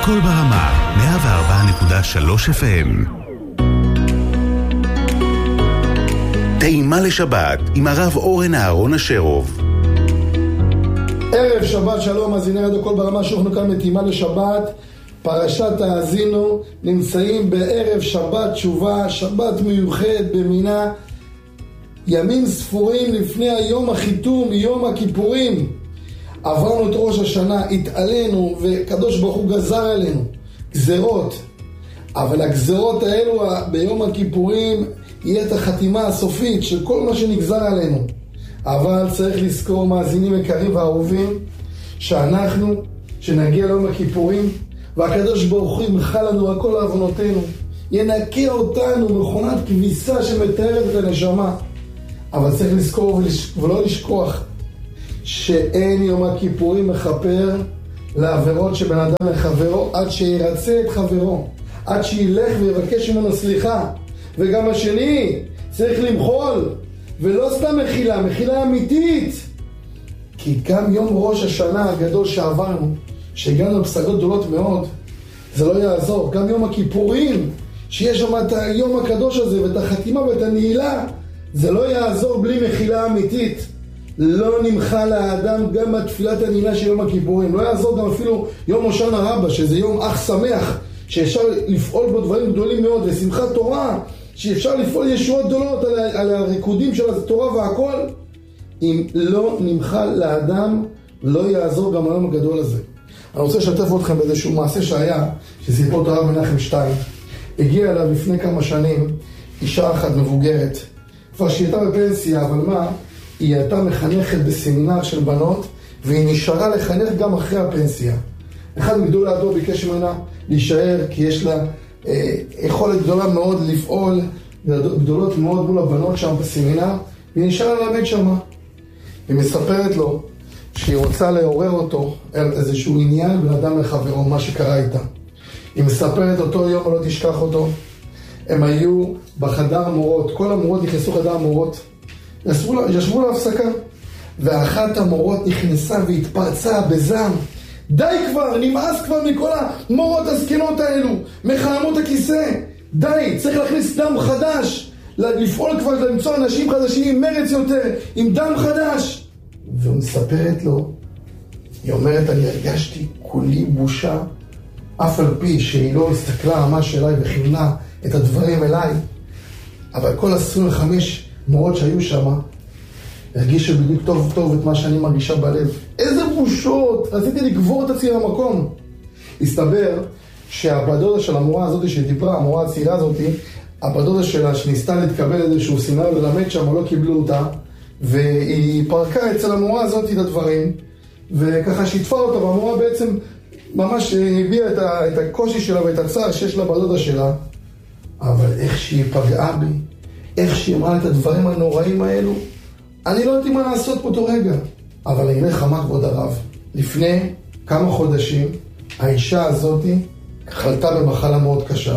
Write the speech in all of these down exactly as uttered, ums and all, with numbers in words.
הכל ברמה, מאה וארבע נקודה שלוש אף אם. טעימה לשבת עם הרב אורן אהרון אשרוב. ערב שבת שלום, מאזיני רדיו הכל ברמה, שוכנו כאן בטעימה לשבת, פרשת האזינו, נמצאים בערב שבת תשובה, שבת מיוחד במינה, ימים ספורים לפני היום החיתום, יום הכיפורים. עברנו את ראש השנה, התעלינו, וקדוש ברוך הוא גזר עלינו גזרות, אבל הגזרות האלו ביום הכיפורים יהיה את החתימה הסופית של כל מה שנגזר עלינו. אבל צריך לזכור, מאזינים יקרים ואהובים, שאנחנו, שנגיע ליום הכיפורים והקדוש ברוך הוא ימחל לנו על כל עוונותינו, ינקה אותנו מכונת כביסה שמתארת את הנשמה. אבל צריך לזכור ולא לשכוח שאין יום הכיפורים מחפר לעבירות שבן אדם לחברו עד שירצה את חברו, עד שילך ויבקש ממנו סליחה. וגם השני צריך למחול, ולא סתם מחילה, מחילה אמיתית. כי גם יום ראש השנה הגדול שעברנו, שהגענו לפסגות גדולות מאוד, זה לא יעזור. גם יום הכיפורים, שיש שם את היום הקדוש הזה ואת החתימה ואת הנעילה, זה לא יעזור בלי מחילה אמיתית. לא נמחל לאדם גם בתפילת הנעילה של יום הכיפורים. לא יעזור גם אפילו יום הושענא רבה, שזה יום אך שמח, שאפשר לפעול בו דברים גדולים מאוד, ושמחת תורה, שאפשר לפעול ישועות גדולות על, על הריקודים של התורה והכל. אם לא נמחל לאדם, לא יעזור גם היום הגדול הזה. אני רוצה לשתף אתכם באיזשהו מעשה שהיה, שסיפור את הרב מנחם שטיין. הגיע אליו לפני כמה שנים אישה אחת מבוגרת, כבר שהיא הייתה בפנסיה, אבל מה? היא הייתה מחנכת בסמינר של בנות, והיא נשארה לחנך גם אחרי הפנסיה. אחד מגדולי הדור ביקש ממנה להישאר, כי יש לה אה, יכולת גדולה מאוד לפעול, גדולות מאוד מול הבנות שם בסמינר, והיא נשארה ללמד שם. היא מספרת לו שהיא רוצה לעורר אותו על איזשהו עניין בין אדם לחברו, מה שקרה איתה. היא מספרת אותו יום, לא תשכח אותו, הם היו בחדר המורות, כל המורות נכנסו חדר המורות, ישבו, ישבו להפסקה, ואחת המורות נכנסה והתפרצה בזעם. די כבר, נמאס כבר מכל המורות הזקנות האלו, מחממות הכיסא, די, צריך להכניס דם חדש, לפעול כבר, למצוא אנשים חדשים עם מרץ יותר, עם דם חדש. והוא מספרת לו, היא אומרת, אני הרגשתי כולי בושה, אף על פי שהיא לא הסתכלה ממש אליי וכיוונה את הדברים אליי, אבל כל עשרים וחמש מורות שהיו שם הרגישו בדיוק טוב טוב את מה שאני מרגישה בלב. איזה בושות, רציתי לגבור את עצמי במקום. הסתבר שהבדודה של המורה הזאת שדיברה, המורה הצעירה הזאת, הבדודה שלה שניסתה להתקבל איזשהו סמינר ולמד שם, לא קיבלו אותה, והיא פרקה אצל המורה הזאת את הדברים, וככה שיתפה אותה, והמורה בעצם ממש הביאה את, ה, את הקושי שלה ואת הצער שיש לה בדודה שלה. אבל איך שהיא פגעה בי, איך שהיא אמרה את הדברים הנוראים האלו, אני לא יודעת מה לעשות באותו רגע. אבל אני אלך חמה כבוד הרב, לפני כמה חודשים האישה הזאת חלתה במחלה מאוד קשה,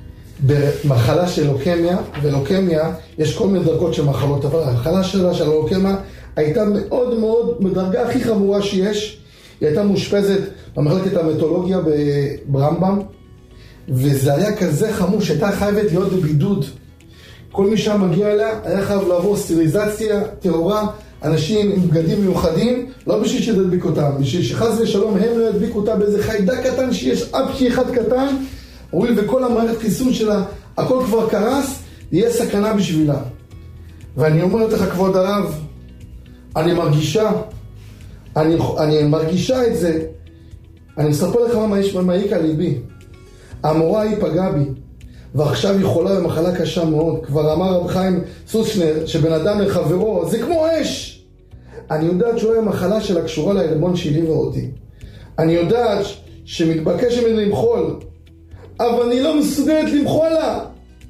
במחלה של לוקמיה, ולוקמיה יש כל מיני דרגות של מחלות, אבל המחלה שלה של הלוקמיה הייתה מאוד מאוד בדרגה הכי חמורה שיש. היא הייתה מושפזת במחלקת המטולוגיה ברמב"ם, וזה היה כזה חמור שהייתה חייבת להיות בבידוד. כל מי שמגיע אליה היה חייב לעבור סטריליזציה טהורה, אנשים עם בגדים מיוחדים, לא בשביל שתדביק אותם, בשביל שחס ושלום הם לא ידביקו אותה באיזה חיידק קטן שיש אפשי אחד קטן, רואים וכל המערכת חיסון שלה, הכל כבר קרס, יהיה סכנה בשבילה. ואני אומר לך כבוד הרב, אני מרגישה, אני, אני מרגישה את זה, אני מספר לך מה יש מעיק על ליבי. המורה היא פגעה בי, ועכשיו היא חולה במחלה קשה מאוד. כבר אמר רב חיים סוסנר שבן אדם לחברו זה כמו אש. אני יודעת שהוא היה מחלה שלה קשורה להרמון שהליווה אותי. אני יודעת שמתבקש ממני למחול, אבל אני לא מסוגלת למחול לה.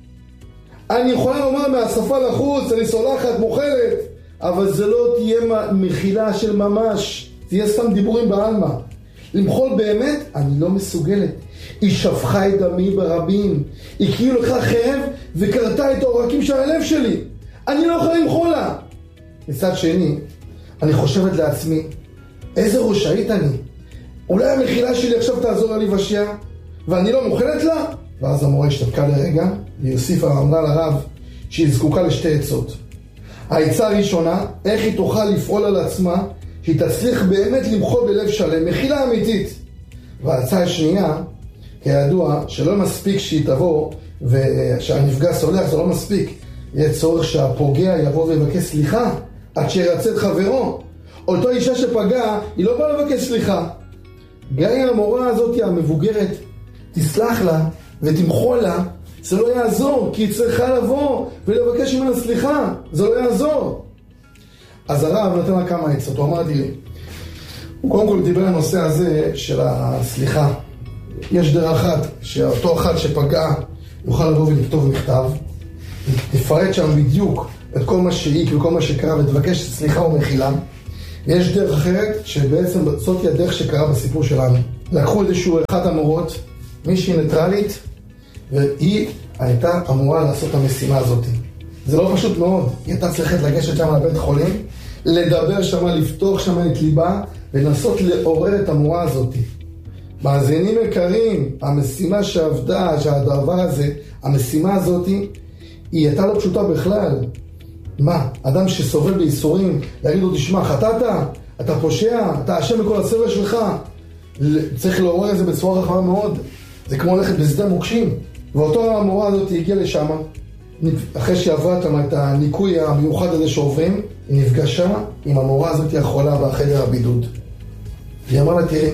אני יכולה לומר מהשפה לחוץ, אני סולחת, מוחלת, אבל זה לא תהיה מחילה של ממש, תהיה סתם דיבורים בעלמא. למחול באמת, אני לא מסוגלת. היא שפכה את דמי ברבים, היא כאילו לקחה חרב וקרתה את העורקים של הלב שלי. אני לא יכולה למחול לה. מצד שני, אני חושבת לעצמי, איזה רשעית אני, אולי המחילה שלי עכשיו תעזור לה לבשע, ואני לא מוכנת לה? ואז המורה השתתקה לרגע, והיא הוסיפה ואמרה לרב שהיא זקוקה לשתי עצות. העצה הראשונה, איך היא תוכל לפעול על עצמה, שהיא תצליח באמת למחול בלב שלם, מחילה אמיתית. וההצעה השנייה, כידוע, שלא מספיק שהיא תבוא, ושהנפגע סולח, זה לא מספיק. יהיה צורך שהפוגע יבוא ויבקש סליחה, עד שירצה את חברו. אותו אישה שפגע, היא לא באה לבקש סליחה. גם אם המורה הזאת המבוגרת תסלח לה ותמחול לה, זה לא יעזור, כי היא צריכה לבוא ולבקש ממנה סליחה, זה לא יעזור. אז הרב נתן לה כמה עצות, הוא אמר לי, הוא קודם כל דיבר על הנושא הזה של הסליחה. יש דרך אחת, שאותו אחד שפגע יוכל לבוא ולכתוב מכתב, תפרט שם בדיוק את כל מה שהעיק וכל מה שקרה ותבקש סליחה ומחילה. ויש דרך אחרת שבעצם זאת היא הדרך שקרה בסיפור שלנו. לקחו איזשהו אחת המורות, מישהי ניטרלית, והיא הייתה אמורה לעשות את המשימה הזאת. זה לא פשוט מאוד, היא הייתה צריכה לגשת שם לבית חולים, לדבר שם, לפתוח שם את ליבה, ולנסות לעורר את המורה הזאת. מאזינים יקרים, המשימה שעבדה, שהדבר הזה, המשימה הזאת, היא הייתה לא פשוטה בכלל. מה? אדם שסובל בייסורים, להגיד לו, תשמע, חטאת? אתה פושע? אתה אשם בכל הסבל שלך? צריך לעורר את זה בצורה רחבה מאוד. זה כמו ללכת בשדה מוקשים. ואותו המורה הזאת הגיעה לשם, אחרי שעברה את הניקוי המיוחד הזה שעוברים, היא נפגשה עם המורה הזאת החולה בחדר הבידוד. היא אמרה לה, תראי,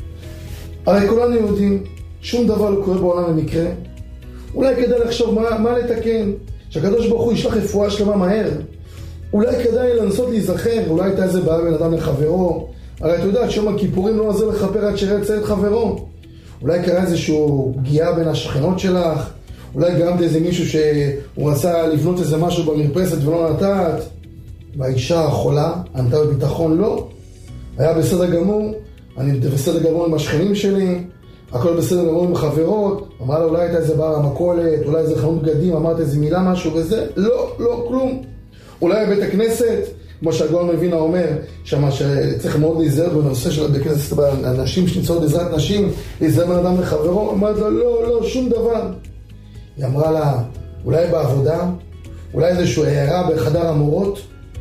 הרי כולנו יודעים, שום דבר לא קורה בעולם במקרה. אולי כדאי לחשוב מה, מה לתקן, שהקדוש ברוך הוא ישלח רפואה שלמה מהר. אולי כדאי לנסות להיזכר, אולי הייתה איזה בעיה בין אדם לחברו. הרי אתה יודעת, שיום הכיפורים לא עזר לכפר עד שירצה את חברו. אולי קרה איזשהו פגיעה בין השכנות שלך, אולי גרמת איזה מישהו שהוא רצה לבנות איזה משהו במרפסת ולא נתת. והאישה החולה ענתה בביטחון לא, היה בסדר גמור, אני בסדר גמור עם השכנים שלי, הכל בסדר גמור עם החברות. אמרה לה, אולי הייתה איזה בר המקולת, אולי איזה חנות בגדים, אמרת איזה מילה משהו וזה, לא, לא, כלום. אולי בית הכנסת, כמו שהגאון מווילנה אומר, שמה שצריך מאוד להיזהר בנושא של בית הכנסת, אנשים שנמצאות בעזרת נשים, להיזהר בין אדם לחברו. אמרת לה, לא, לא, שום דבר. היא אמרה לה, אולי בעבודה, אולי איזושהי הערה בחדר המורות.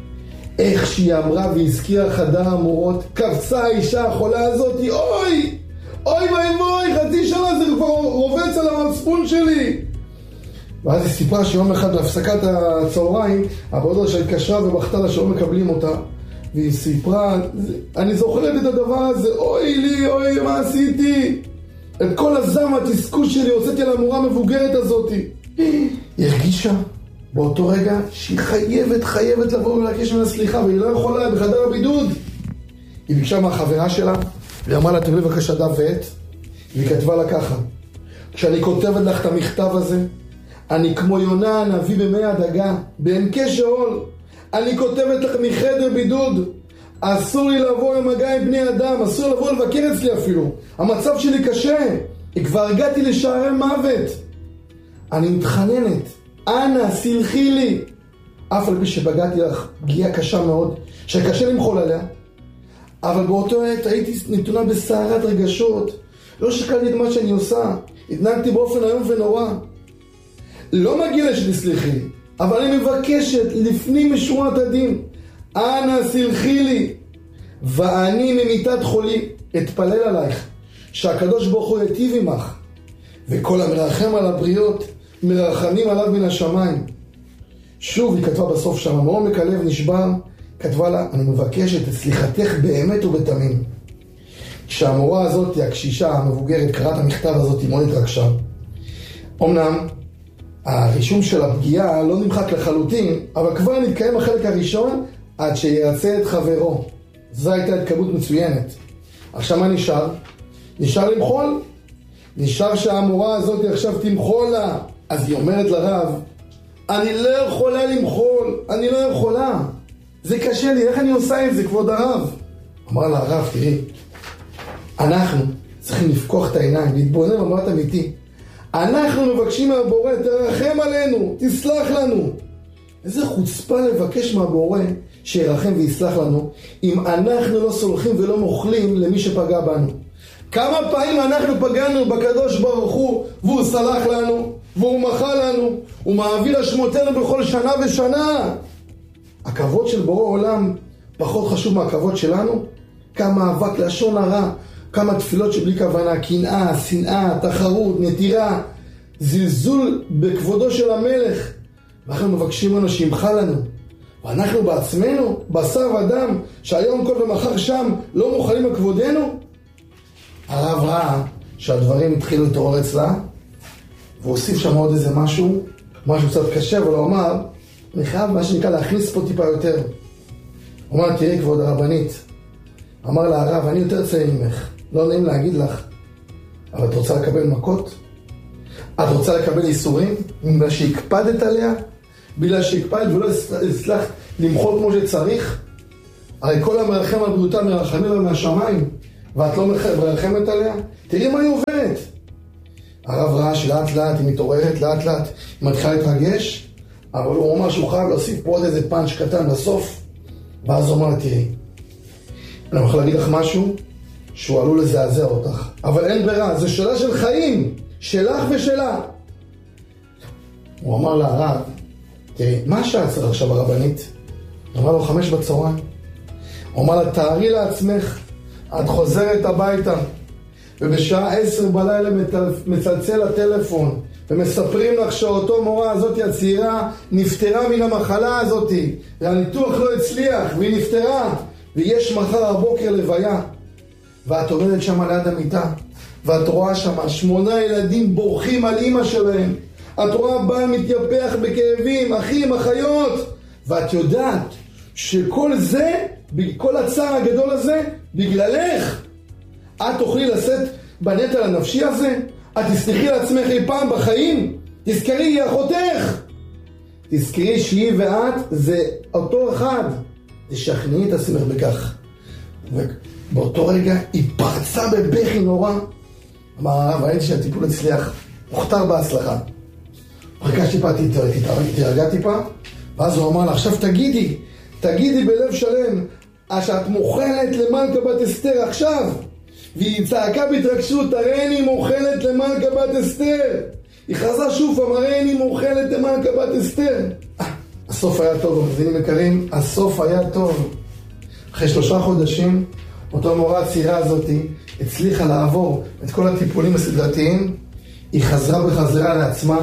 איך שהיא אמרה והזכירה חדר המורות, קפצה האישה החולה הזאת, אוי, אוי ואבוי, חצי שנה זה כבר רובץ על המצפון שלי. ואז היא סיפרה שיום אחד בהפסקת הצהריים, הבעודה שהתקשרה ובכתה לה שלא מקבלים אותה, והיא סיפרה, אני זוכרת את הדבר הזה, אוי לי, אוי, מה עשיתי? את כל הזעם התסכול שלי הוצאתי על המורה המבוגרת הזאת. היא הרגישה באותו רגע שהיא חייבת, חייבת לבוא ולבקש ממנה סליחה, והיא לא יכולה בחדר הבידוד. היא ביקשה מהחברה שלה, והיא אמרה לה, תביא בבקשה דף ועט, והיא כתבה לה ככה, כשאני כותבת לך את המכתב הזה, אני כמו יונה הנביא במי הדגה, בעמקי שאול, אני כותבת לך מחדר בידוד, אסור לי לבוא למגע עם בני אדם, אסור לבוא לבקר אצלי אפילו, המצב שלי קשה, כבר הגעתי לשערי מוות, אני מתחננת, אנא, סלחי לי. אף על פי שבגעתי לך פגיעה קשה מאוד, שקשה למחול עליה, אבל באותו עת הייתי נתונה בסערת רגשות, לא שקלתי את מה שאני עושה, התנהגתי באופן איום ונורא. לא מגיע שתסלחי לי, אבל אני מבקשת לפנים משורת הדין, אנא, סלחי לי, ואני ממיטת חולי אתפלל עלייך, שהקדוש ברוך הוא יטיב עמך, וכל המרחם על הבריות מרחמים עליו מן השמיים. שוב היא כתבה בסוף שם, מעומק הלב נשבר, כתבה לה, אני מבקשת את סליחתך באמת ובתמים. כשהמורה הזאת, הקשישה המבוגרת, קראת המכתב הזאת, היא מאוד התרגשה. אמנם הרישום של הפגיעה לא נמחק לחלוטין, אבל כבר נתקיים החלק הראשון עד שירצה את חברו. זו הייתה התקבלות מצוינת. עכשיו מה נשאר? נשאר למחול. נשאר שהמורה הזאת עכשיו תמחול לה. אז היא אומרת לרב, אני לא יכולה למחול, אני לא יכולה. זה קשה לי, איך אני עושה את זה, כבוד הרב? אמר לה הרב, תראי, אנחנו צריכים לפקוח את העיניים, להתבונן במבט אמיתי. אנחנו מבקשים מהבורא, תרחם עלינו, תסלח לנו. איזה חוצפה לבקש מהבורא שירחם ויסלח לנו, אם אנחנו לא סולחים ולא מוכלים למי שפגע בנו. כמה פעמים אנחנו פגענו בקדוש ברוך הוא, והוא סלח לנו, והוא מחל לנו, הוא מעביר אשמותינו בכל שנה ושנה. הכבוד של בורא עולם פחות חשוב מהכבוד שלנו? כמה אבק לשון הרע, כמה תפילות שבלי כוונה, קנאה, שנאה, תחרות, נטירה, זלזול בכבודו של המלך. ואנחנו מבקשים ממנו שימחל לנו. ואנחנו בעצמנו, בשר ודם, שהיום כל ומחר שם, לא מוכנים לכבודנו. הרב ראה שהדברים התחילו להתעורר אצלה, והוא הוסיף שם עוד איזה משהו, משהו קצת קשה, אבל הוא אמר, אני חייב מה שנקרא להכניס פה טיפה יותר. הוא אמר, תראי כבוד הרבנית, אמר לה הרב, אני יותר צעיר ממך, לא נעים להגיד לך, אבל את רוצה לקבל מכות? את רוצה לקבל איסורים? בגלל שהקפדת עליה? בגלל שהקפדת ולא הצלח למחול כמו שצריך? הרי כל המרחם על בריאותה מרחמים לה מהשמיים, ואת לא מרחמת עליה? תראי מה היא עוברת. הרב ראה שלאט לאט היא מתעוררת, לאט לאט היא מתחילה להתרגש, אבל הוא אומר שהוא חייב להוסיף פה עוד איזה פאנץ' קטן בסוף, ואז הוא אומר לה, תראי, אני יכול להגיד לך משהו שהוא עלול לזעזע אותך, אבל אין ברירה, זה שאלה של חיים, שלך ושלה. הוא אמר לה, הרב, תראי, מה שאת צריך עכשיו הרבנית? הוא אמר לו, חמש בצהריים. הוא אמר לה, תארי לעצמך, את חוזרת הביתה, ובשעה עשר בלילה מצלצל הטלפון, ומספרים לך שאותו מורה הזאת הצעירה נפטרה מן המחלה הזאת, והניתוח לא הצליח, והיא נפטרה, ויש מחר הבוקר לוויה, ואת עומדת שם ליד המיטה, ואת רואה שם שמונה ילדים בורחים על אמא שלהם, את רואה בעל מתייפח בכאבים, אחים, אחיות, ואת יודעת שכל זה, כל הצער הגדול הזה, בגללך. את תוכלי לשאת בנטל הנפשי הזה? את תסתכלי לעצמך אי פעם בחיים? תזכרי, היא אחותך. תזכרי שהיא ואת זה אותו אחד. תשכנעי את עצמך בכך. ובאותו רגע היא פרצה בבכי נורא. אמר הרב, ראיתי שהטיפול הצליח, מוכתר בהצלחה. פרקשתי טיפה, תירגע טיפה, ואז הוא אמר לה, עכשיו תגידי, תגידי בלב שלם, שאת מוכנת למלכה בת אסתר עכשיו. והיא צעקה בהתרגשות, הראיני מוכנת למלכה בת אסתר. היא חזרה שוב, הראיני מוכנת למלכה בת אסתר. הסוף היה טוב, המאזינים יקרים, הסוף היה טוב. אחרי שלושה חודשים, אותו מורה הצעירה הזאת הצליחה לעבור את כל הטיפולים הסדרתיים, היא חזרה בחזרה לעצמה,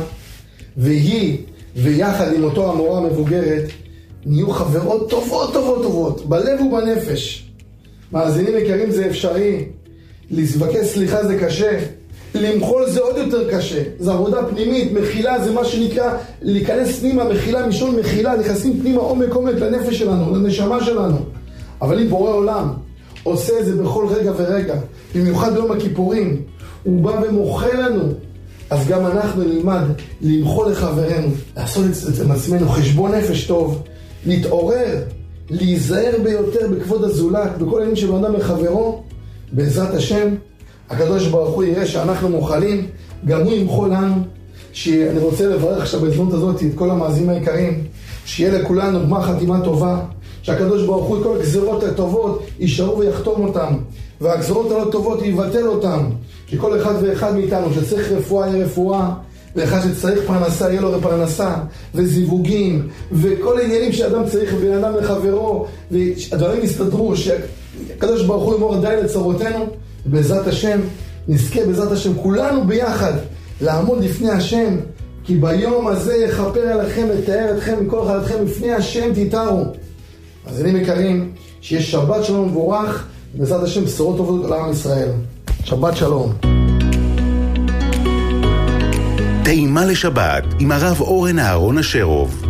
והיא ויחד עם אותו המורה המבוגרת, נהיו חברות טובות טובות טובות, בלב ובנפש. מאזינים יקרים, זה אפשרי. לבקש סליחה זה קשה, למחול זה עוד יותר קשה. זה עבודה פנימית, מחילה זה מה שנקרא להיכנס פנימה, מחילה, משון מחילה, נכנסים פנימה עומק עומק לנפש שלנו, לנשמה שלנו. אבל אם בורא עולם עושה את זה בכל רגע ורגע, במיוחד ביום הכיפורים, הוא בא ומוחל לנו, אז גם אנחנו נלמד למחול לחברנו, לעשות את עצמנו חשבון נפש טוב, להתעורר, להיזהר ביותר בכבוד הזולת, בכל העניין של אדם לחברו. בעזרת השם, הקדוש ברוך הוא יראה שאנחנו מוכלים, גם הוא ימחול לנו. שאני רוצה לברך עכשיו בהזדמנות הזאת את כל המאזינים היקרים, שיהיה לכולנו גמר חתימה טובה, שהקדוש ברוך הוא כל הגזירות הטובות יישארו ויחתום אותם, והגזירות הלא טובות יבטל אותם, שכל אחד ואחד מאיתנו שצריך רפואה יהיה רפואה, ואחד שצריך פרנסה יהיה לו פרנסה, וזיווגים, וכל העניינים שאדם צריך בין אדם לחברו, והדברים יסתדרו, שהקדוש ברוך הוא יאמר די לצרותינו, ובעזרת השם נזכה בעזרת השם כולנו ביחד לעמוד לפני השם, כי ביום הזה יכפר עליכם לתאר אתכם מכל חלתכם לפני השם תתארו. אז אני מכירים שיש שבת שלום מבורך, בעזרת השם בשורות טובות לעם ישראל. שבת שלום. טעימה לשבת עם הרב אורן אהרון אשרוב.